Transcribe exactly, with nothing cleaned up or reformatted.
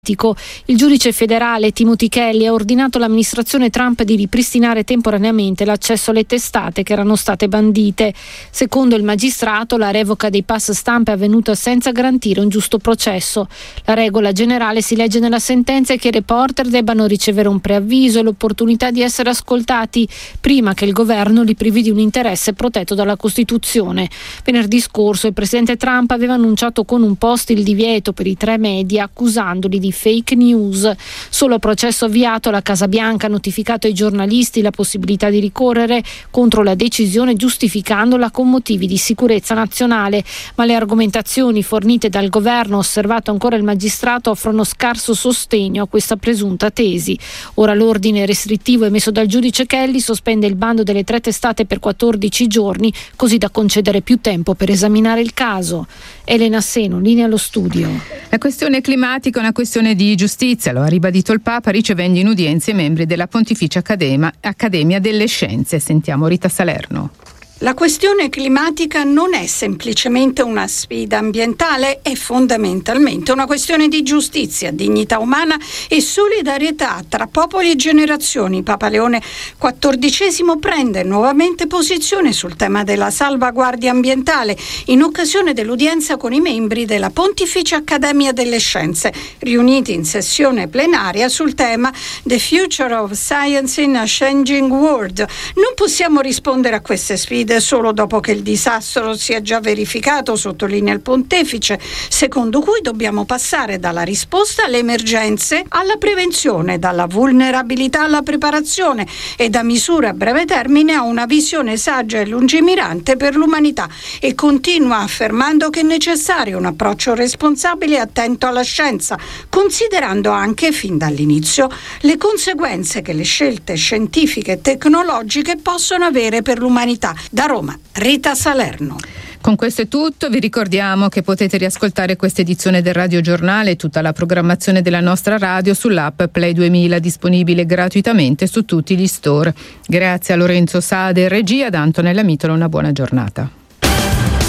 Il giudice federale Timothy Kelly ha ordinato all'amministrazione Trump di ripristinare temporaneamente l'accesso alle testate che erano state bandite. Secondo il magistrato, la revoca dei pass stampa è avvenuta senza garantire un giusto processo. La regola generale si legge nella sentenza che i reporter debbano ricevere un preavviso e l'opportunità di essere ascoltati prima che il governo li privi di un interesse protetto dalla Costituzione. Venerdì scorso il presidente Trump aveva annunciato con un post il divieto per i tre media, accusandoli di fake news. Solo a processo avviato, la Casa Bianca ha notificato ai giornalisti la possibilità di ricorrere contro la decisione, giustificandola con motivi di sicurezza nazionale, ma le argomentazioni fornite dal governo, osservato ancora il magistrato, offrono scarso sostegno a questa presunta tesi. Ora l'ordine restrittivo emesso dal giudice Kelly sospende il bando delle tre testate per quattordici giorni, così da concedere più tempo per esaminare il caso. Elena Seno, linea allo studio. La questione climatica è una questione di giustizia, lo ha ribadito il Papa ricevendo in udienza i membri della Pontificia Accademia, Accademia delle Scienze. Sentiamo Rita Salerno. La questione climatica non è semplicemente una sfida ambientale, è fondamentalmente una questione di giustizia, dignità umana e solidarietà tra popoli e generazioni. Papa Leone quattordicesimo prende nuovamente posizione sul tema della salvaguardia ambientale in occasione dell'udienza con i membri della Pontificia Accademia delle Scienze, riuniti in sessione plenaria sul tema The Future of Science in a Changing World. Non possiamo rispondere a queste sfide solo dopo che il disastro si è già verificato, sottolinea il pontefice, secondo cui dobbiamo passare dalla risposta alle emergenze alla prevenzione, dalla vulnerabilità alla preparazione e da misure a breve termine a una visione saggia e lungimirante per l'umanità, e continua affermando che è necessario un approccio responsabile e attento alla scienza, considerando anche fin dall'inizio le conseguenze che le scelte scientifiche e tecnologiche possono avere per l'umanità. Da Roma, Rita Salerno. Con questo è tutto, vi ricordiamo che potete riascoltare questa edizione del Radio Giornale e tutta la programmazione della nostra radio sull'app Play duemila, disponibile gratuitamente su tutti gli store. Grazie a Lorenzo Sade, regia, da Antonella Mitola, una buona giornata.